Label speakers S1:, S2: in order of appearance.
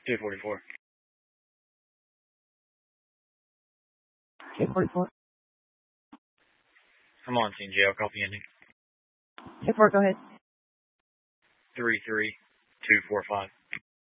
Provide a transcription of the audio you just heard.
S1: 244.
S2: 244.
S1: I'm on scene, jail. Copy ending.
S2: 2-4, go ahead.
S1: 33245.